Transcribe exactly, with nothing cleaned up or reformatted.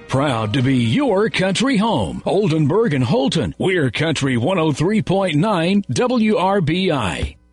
Proud to be your country home. Oldenburg and Holton. We're Country one oh three point nine W R B I.